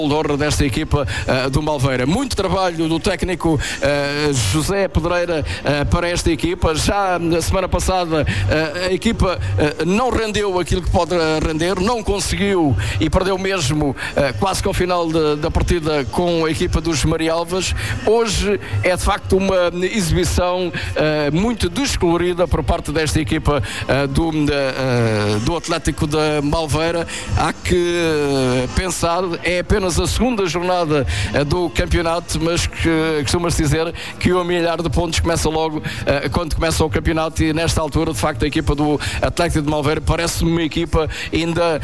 de honra desta equipa do Malveira. Muito trabalho do técnico José Pedreira para esta equipa. Já na semana passada a equipa não rendeu aquilo que pode render, não conseguiu e perdeu mesmo quase que ao final da partida com a equipa dos Marialvas. Hoje é de facto uma exibição muito descolorida por parte desta equipa do Atlético da Malveira. Há que pensar, é apenas a segunda jornada do campeonato, mas que costuma-se dizer que o milhar de pontos começa logo quando começa o campeonato, e nesta altura de facto a equipa do Atlético de Malveira parece-me uma equipa ainda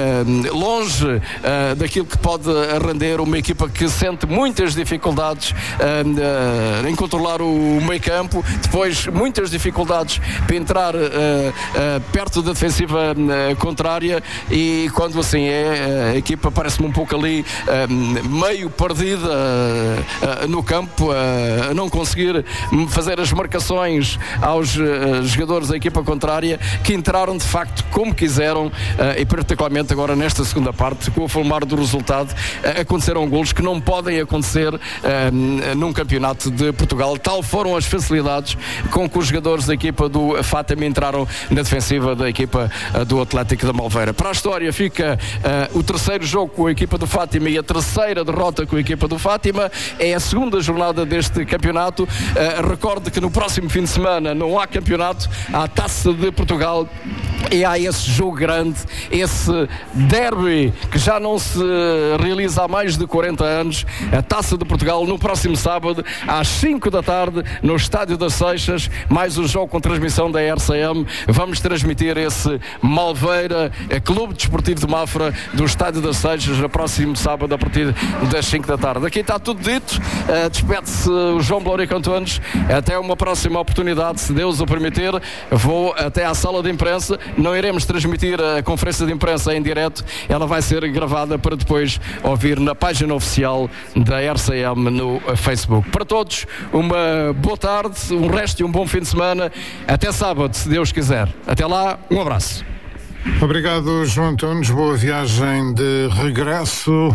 longe daquilo que pode render, uma equipa que sente muitas dificuldades em controlar o meio campo, depois muitas dificuldades para entrar perto da defensiva contrária, e quando assim é, a equipa parece-me um pouco ali meio perdida no campo, a não conseguir fazer as marcações aos jogadores da equipa contrária, que entraram de facto como quiseram, e particularmente agora nesta segunda parte, com o formar do resultado, aconteceram golos que não podem acontecer num campeonato de Portugal. Tal foram as facilidades com que os jogadores da equipa do Fátima entraram na defensiva da equipa do Atlético da Malveira. Para a história fica o terceiro jogo com a equipa do Fátima e a terceira derrota com a equipa do Fátima. É a segunda jornada deste campeonato. Recorde que no próximo fim de semana não há campeonato, há a Taça de Portugal, e há esse jogo grande, esse derby que já não se realiza há mais de 40 anos, a Taça de Portugal, no próximo sábado às 5 da tarde no Estádio das Seixas, mais um jogo com transmissão da RCM. Vamos transmitir esse Malveira Clube Desportivo de Mafra do Estádio das Seixas no próximo sábado a partir das 5 da tarde. Aqui está tudo dito. Despede-se o João Blórico Antunes. Até uma próxima oportunidade, se Deus o permitir. Vou até à sala de imprensa. Não iremos transmitir a conferência de imprensa em direto, ela vai ser gravada para depois ouvir na página oficial da RCM no Facebook. Para todos, uma boa tarde, um resto e um bom fim de semana. Até sábado, se Deus quiser. Até lá, um abraço. Obrigado, João Antunes. Boa viagem de regresso.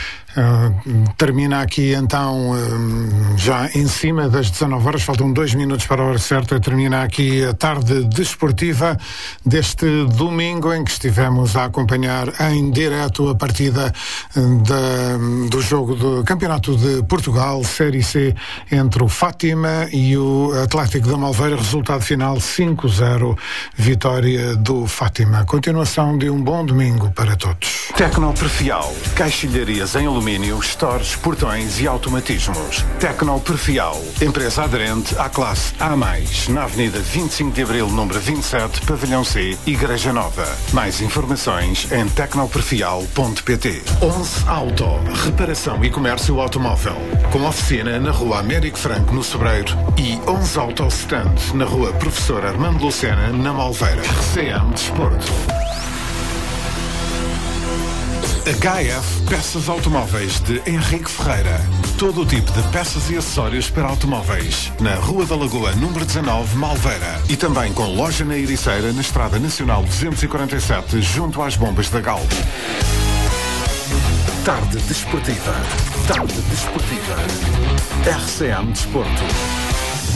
Termina aqui então já em cima das 19 horas, faltam 2 minutos para a hora certa. Termina aqui a tarde desportiva deste domingo, em que estivemos a acompanhar em direto a partida do jogo do Campeonato de Portugal, Série C, entre o Fátima e o Atlético da Malveira. Resultado final 5-0, vitória do Fátima. Continuação de um bom domingo para todos. Tecnoperfial, caixilharias em alumínio, stores, portões e automatismos. Tecnoperfial, empresa aderente à classe A+, na Avenida 25 de Abril, número 27, Pavilhão C, Igreja Nova. Mais informações em tecnoperfial.pt. 11 Auto, reparação e comércio automóvel, com oficina na Rua Américo Franco, no Sobreiro, e 11 Auto Stand, na Rua Professor Armando Lucena, na Malveira. RCM Desporto. HF Peças Automóveis de Henrique Ferreira. Todo o tipo de peças e acessórios para automóveis. Na Rua da Lagoa, número 19, Malveira. E também com loja na Ericeira, na Estrada Nacional 247, junto às bombas da Galp. Tarde desportiva. Tarde desportiva. RCM Desporto.